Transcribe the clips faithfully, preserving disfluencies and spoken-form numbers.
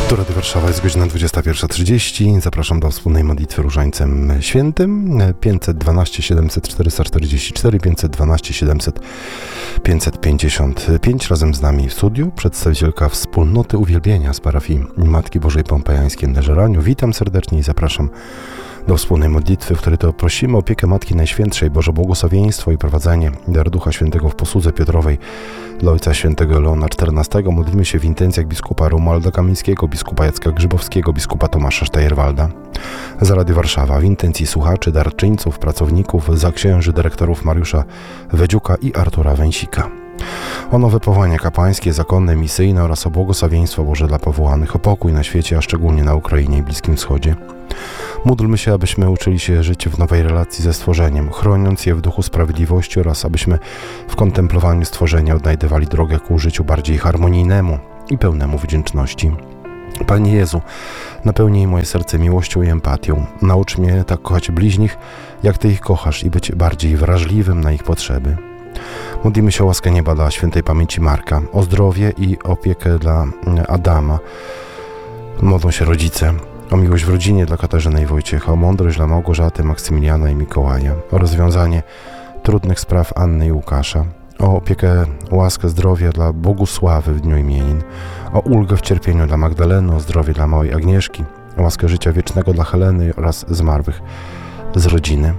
Tu Radio Warszawa, jest godzina dwudziesta pierwsza trzydzieści. Zapraszam do wspólnej modlitwy Różańcem Świętym. pięćset dwanaście siedemset czterysta czterdzieści cztery, pięćset dwanaście siedemset pięćset pięćdziesiąt pięć. Razem z nami w studiu przedstawicielka Wspólnoty Uwielbienia z parafii Matki Bożej Pompejańskiej na Żeraniu. Witam serdecznie i zapraszam do wspólnej modlitwy, w której to prosimy o opiekę Matki Najświętszej, Boże błogosławieństwo i prowadzenie dar Ducha Świętego w posłudze Piotrowej dla Ojca Świętego Leona czternastego. Modlimy się w intencjach biskupa Romualda Kamińskiego, biskupa Jacka Grzybowskiego, biskupa Tomasza Sztajerwalda. Za Radio Warszawa w intencji słuchaczy, darczyńców, pracowników, za księży, dyrektorów Mariusza Wedziuka i Artura Węsika. O nowe powołania kapłańskie, zakonne, misyjne oraz o błogosławieństwo Boże dla powołanych, o pokój na świecie, a szczególnie na Ukrainie i Bliskim Wschodzie. Módlmy się, abyśmy uczyli się żyć w nowej relacji ze stworzeniem, chroniąc je w duchu sprawiedliwości oraz abyśmy w kontemplowaniu stworzenia odnajdywali drogę ku życiu bardziej harmonijnemu i pełnemu wdzięczności. Panie Jezu, napełnij moje serce miłością i empatią. Naucz mnie tak kochać bliźnich, jak Ty ich kochasz i być bardziej wrażliwym na ich potrzeby. Modlimy się o łaskę nieba dla świętej pamięci Marka, o zdrowie i opiekę dla Adama. Modlą się rodzice o miłość w rodzinie dla Katarzyny i Wojciecha, o mądrość dla Małgorzaty, Maksymiliana i Mikołaja, o rozwiązanie trudnych spraw Anny i Łukasza, o opiekę, łaskę zdrowia dla Bogusławy w dniu imienin, o ulgę w cierpieniu dla Magdaleny, o zdrowie dla małej Agnieszki, o łaskę życia wiecznego dla Heleny oraz zmarłych z rodziny,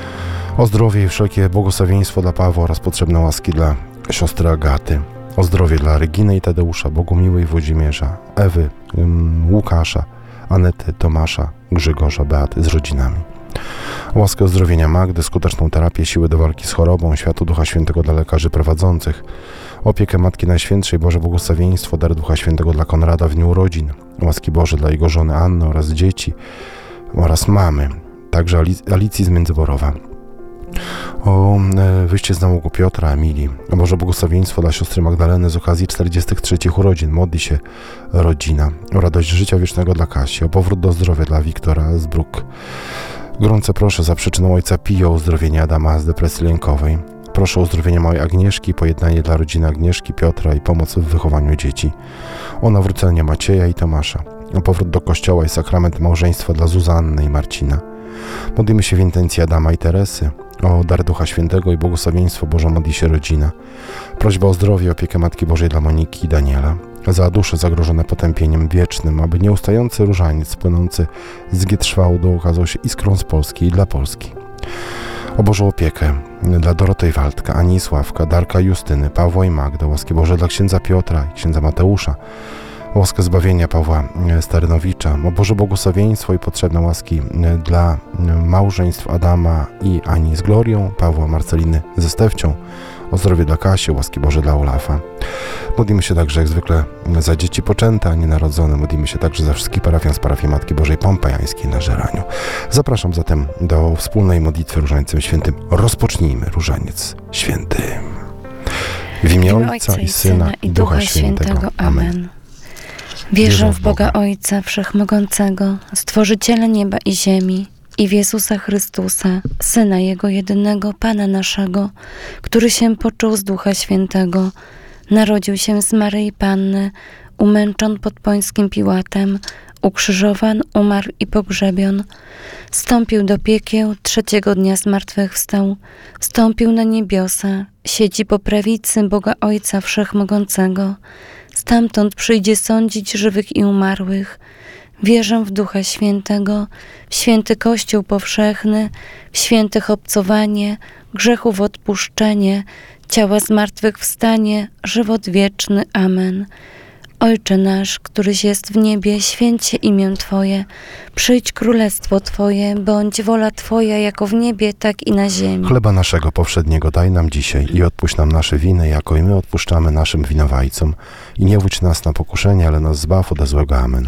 o zdrowie i wszelkie błogosławieństwo dla Pawła oraz potrzebne łaski dla siostry Agaty, o zdrowie dla Reginy i Tadeusza, Bogumiły i Włodzimierza, Ewy, Łukasza, Anety, Tomasza, Grzegorza, Beaty z rodzinami. O łaskę uzdrowienia Magdy, skuteczną terapię, siły do walki z chorobą, światło Ducha Świętego dla lekarzy prowadzących, opiekę Matki Najświętszej, Boże błogosławieństwo, dar Ducha Świętego dla Konrada w dniu urodzin, łaski Boże dla jego żony Anny oraz dzieci oraz mamy, także Alicji z Międzyborowa. O wyjście z nałogu Piotra, Emilii, o Boże błogosławieństwo dla siostry Magdaleny z okazji czterdziestych trzecich urodzin, modli się rodzina, o radość życia wiecznego dla Kasi, o powrót do zdrowia dla Wiktora z Bruk. Gorące proszę za przyczyną ojca Pio o uzdrowienie Adama z depresji lękowej. Proszę o uzdrowienie małej Agnieszki, pojednanie dla rodziny Agnieszki, Piotra i pomoc w wychowaniu dzieci. O nawrócenie Macieja i Tomasza, o powrót do kościoła i sakrament małżeństwa dla Zuzanny i Marcina. Modlimy się w intencji Adama i Teresy, o dar Ducha Świętego i błogosławieństwo Boże modli się rodzina. Prośba o zdrowie, opiekę Matki Bożej dla Moniki i Daniela. Za dusze zagrożone potępieniem wiecznym, aby nieustający różaniec płynący z Gietrzwałdu okazał się iskrą z Polski i dla Polski. O Bożą opiekę dla Doroty i Waldka, Ani i Sławka, Darka i Justyny, Pawła i Magdy, łaski Boże dla księdza Piotra i księdza Mateusza, o łaskę zbawienia Pawła Starynowicza, o Boże błogosławieństwo i potrzebne łaski dla małżeństw Adama i Ani z Glorią, Pawła Marceliny ze Stefcią, o zdrowie dla Kasi, łaski Boże dla Olafa. Modlimy się także jak zwykle za dzieci poczęte, a nienarodzone. Modlimy się także za wszystkich parafian z parafii Matki Bożej Pompejańskiej na Żeraniu. Zapraszam zatem do wspólnej modlitwy Różańcem Świętym. Rozpocznijmy Różaniec Święty. W imię Ojca i Syna i Ducha Świętego. Amen. Wierzę w Boga Ojca Wszechmogącego, Stworzyciela nieba i ziemi, i w Jezusa Chrystusa, Syna Jego jedynego, Pana naszego, który się począł z Ducha Świętego, narodził się z Maryi Panny, umęczon pod Pońskim Piłatem, ukrzyżowan, umarł i pogrzebion, zstąpił do piekieł, trzeciego dnia zmartwychwstał, wstąpił na niebiosa, siedzi po prawicy Boga Ojca Wszechmogącego, stamtąd przyjdzie sądzić żywych i umarłych. Wierzę w Ducha Świętego, w święty Kościół powszechny, w świętych obcowanie, grzechów odpuszczenie, ciała zmartwychwstanie, żywot wieczny. Amen. Ojcze nasz, któryś jest w niebie, święć się imię Twoje. Przyjdź królestwo Twoje, bądź wola Twoja jako w niebie, tak i na ziemi. Chleba naszego powszedniego daj nam dzisiaj i odpuść nam nasze winy, jako i my odpuszczamy naszym winowajcom. I nie wódź nas na pokuszenie, ale nas zbaw ode złego. Amen.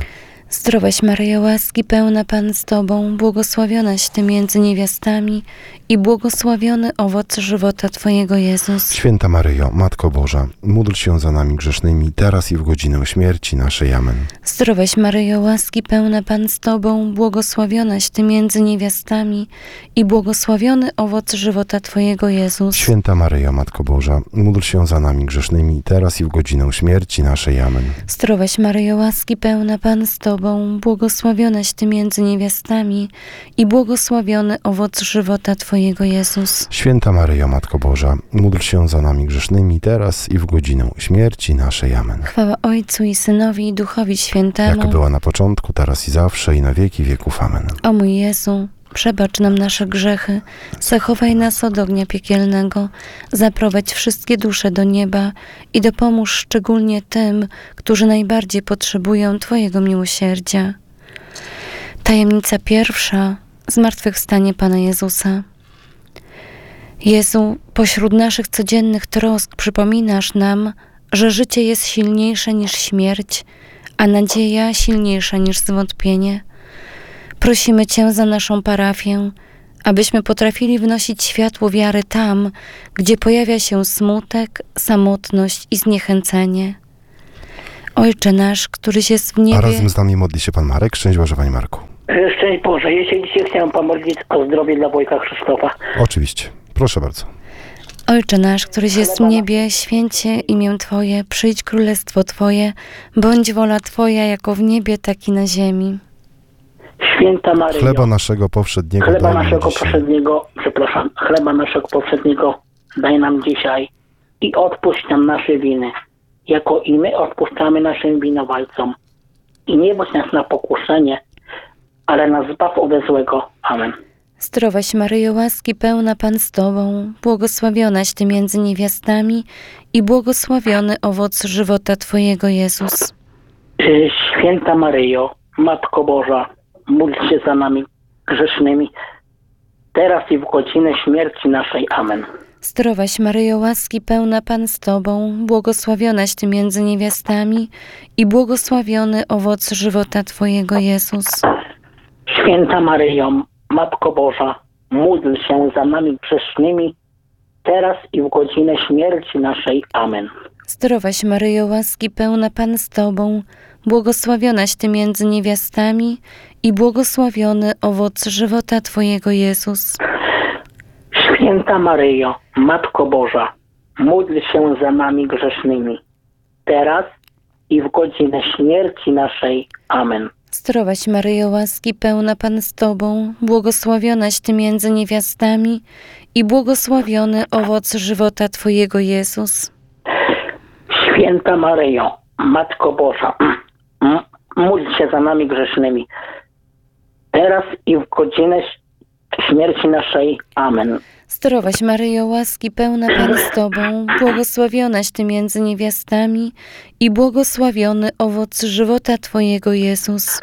Zdrowaś Maryjo, łaski pełna Pan z Tobą, błogosławionaś Ty między niewiastami i błogosławiony owoc żywota Twojego, Jezus. Święta Maryjo, Matko Boża, módl się za nami grzesznymi, teraz i w godzinę śmierci naszej. Amen. Zdrowaś Maryjo, łaski pełna Pan z Tobą, błogosławionaś Ty między niewiastami i błogosławiony owoc żywota Twojego, Jezus. Święta Maryjo, Matko Boża, módl się za nami grzesznymi, teraz i w godzinę śmierci naszej. Amen. Zdrowaś Maryjo, łaski pełna Pan z Tobą, błogosławionaś Ty między niewiastami i błogosławiony owoc żywota Twojego, Jezus. Święta Maryjo, Matko Boża, módl się za nami grzesznymi, teraz i w godzinę śmierci naszej. Amen. Chwała Ojcu i Synowi i Duchowi Świętemu. Jak była na początku, teraz i zawsze, i na wieki wieków. Amen. O mój Jezu, przebacz nam nasze grzechy, zachowaj nas od ognia piekielnego, zaprowadź wszystkie dusze do nieba i dopomóż szczególnie tym, którzy najbardziej potrzebują Twojego miłosierdzia. Tajemnica pierwsza. Zmartwychwstanie Pana Jezusa. Jezu, pośród naszych codziennych trosk przypominasz nam, że życie jest silniejsze niż śmierć, a nadzieja silniejsza niż zwątpienie. Prosimy Cię za naszą parafię, abyśmy potrafili wnosić światło wiary tam, gdzie pojawia się smutek, samotność i zniechęcenie. Ojcze nasz, któryś jest w niebie... A razem z nami modli się Pan Marek. Szczęść Boże, Panie Marku. Szczęść Boże, jeśli dzisiaj chciałem pomodlić o zdrowie dla Wojka Krzysztofa. Oczywiście. Proszę bardzo. Ojcze nasz, któryś jest w niebie, święcie imię Twoje, przyjdź królestwo Twoje, bądź wola Twoja jako w niebie, tak i na ziemi. Święta Maryjo, Chleba naszego powszedniego chleba daj nam naszego dzisiaj. powszedniego, przepraszam, chleba naszego powszedniego daj nam dzisiaj i odpuść nam nasze winy, jako i my odpuszczamy naszym winowajcom. I nie bądź nas na pokuszenie, ale nas zbaw ode złego. Amen. Zdrowaś Maryjo, łaski pełna Pan z Tobą, błogosławionaś Ty między niewiastami i błogosławiony owoc żywota Twojego, Jezus. Święta Maryjo, Matko Boża, módl się za nami grzesznymi, teraz i w godzinę śmierci naszej. Amen. Zdrowaś Maryjo, łaski pełna Pan z Tobą, błogosławionaś Ty między niewiastami i błogosławiony owoc żywota Twojego, Jezus. Święta Maryjo, Matko Boża, módl się za nami grzesznymi, teraz i w godzinę śmierci naszej. Amen. Zdrowaś Maryjo, łaski pełna Pan z Tobą, błogosławionaś Ty między niewiastami i błogosławiony owoc żywota Twojego, Jezus. Święta Maryjo, Matko Boża, módl się za nami grzesznymi, teraz i w godzinę śmierci naszej. Amen. Zdrowaś Maryjo, łaski pełna Pan z Tobą, błogosławionaś Ty między niewiastami i błogosławiony owoc żywota Twojego, Jezus. Święta Maryjo, Matko Boża, módl się za nami grzesznymi, teraz i w godzinę śmierci naszej. Amen. Zdrowaś Maryjo, łaski pełna Pan z Tobą, błogosławionaś Ty między niewiastami i błogosławiony owoc żywota Twojego, Jezus.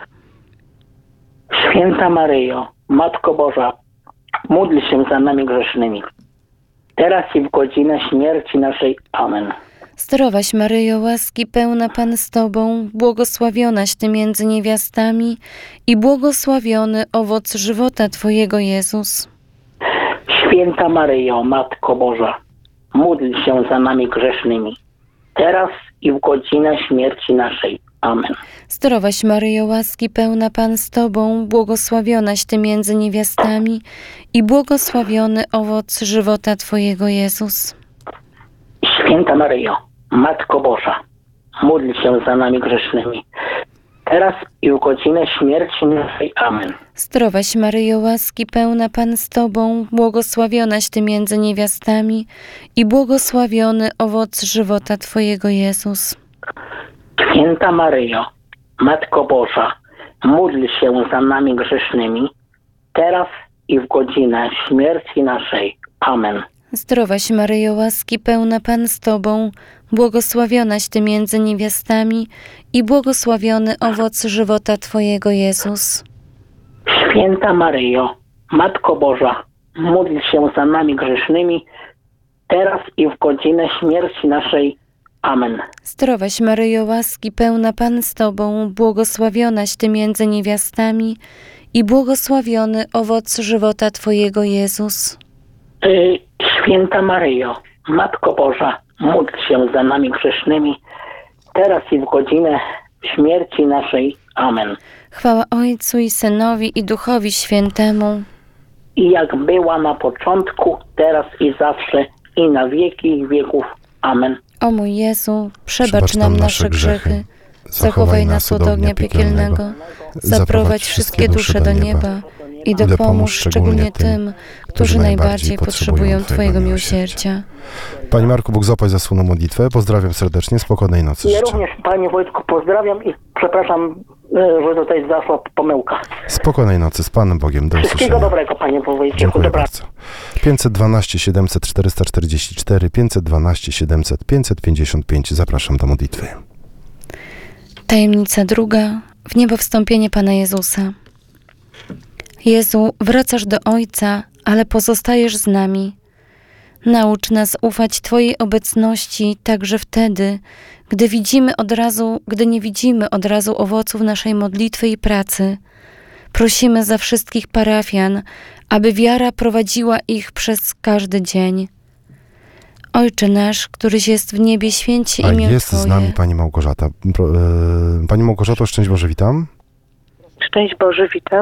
Święta Maryjo, Matko Boża, módl się za nami grzesznymi, teraz i w godzinę śmierci naszej. Amen. Zdrowaś Maryjo, łaski pełna Pan z Tobą, błogosławionaś Ty między niewiastami i błogosławiony owoc żywota Twojego, Jezus. Święta Maryjo, Matko Boża, módl się za nami grzesznymi, teraz i w godzinę śmierci naszej. Amen. Zdrowaś Maryjo, łaski pełna Pan z Tobą, błogosławionaś Ty między niewiastami i błogosławiony owoc żywota Twojego, Jezus. Święta Maryjo, Matko Boża, módl się za nami grzesznymi, teraz i w godzinę śmierci naszej. Amen. Zdrowaś Maryjo, łaski pełna Pan z Tobą, błogosławionaś Ty między niewiastami i błogosławiony owoc żywota Twojego, Jezus. Święta Maryjo, Matko Boża, módl się za nami grzesznymi, teraz i w godzinę śmierci naszej. Amen. Zdrowaś Maryjo, łaski pełna Pan z Tobą, błogosławionaś Ty między niewiastami i błogosławiony owoc żywota Twojego, Jezus. Święta Maryjo, Matko Boża, módl się za nami grzesznymi, teraz i w godzinę śmierci naszej. Amen. Zdrowaś Maryjo, łaski pełna Pan z Tobą, błogosławionaś Ty między niewiastami i błogosławiony owoc żywota Twojego, Jezus. Y, Święta Maryjo, Matko Boża, módl się za nami grzesznymi, teraz i w godzinę śmierci naszej. Amen. Chwała Ojcu i Synowi i Duchowi Świętemu. I jak była na początku, teraz i zawsze, i na wieki wieków. Amen. O mój Jezu, przebacz nam nasze grzechy, zachowaj nas od ognia piekielnego, zaprowadź wszystkie dusze do nieba i dopomóż szczególnie tym, którzy najbardziej potrzebują Twojego miłosierdzia. Panie Marku, Bóg zapłać za słowną modlitwę. Pozdrawiam serdecznie, spokojnej nocy Ja życzę. również, Panie Wojtku, pozdrawiam i przepraszam, y, że tutaj zaszła pomyłka. Spokojnej nocy, z Panem Bogiem, do Wszystkiego usłyszenia. dobrego, Panie Wojtku. Dziękuję Dobra. bardzo. pięćset dwanaście siedemset czterysta czterdzieści cztery, pięćset dwanaście siedemset pięćset pięćdziesiąt pięć. Zapraszam do modlitwy. Tajemnica druga. W niebo wstąpienie Pana Jezusa. Jezu, wracasz do Ojca, ale pozostajesz z nami. Naucz nas ufać Twojej obecności także wtedy, gdy widzimy od razu, gdy nie widzimy od razu owoców naszej modlitwy i pracy. Prosimy za wszystkich parafian, aby wiara prowadziła ich przez każdy dzień. Ojcze nasz, któryś jest w niebie, święć się A imię jest Twoje. z nami Pani Małgorzata. Pro- e, Pani Małgorzato, szczęść Boże, witam. Szczęść Boże, witam.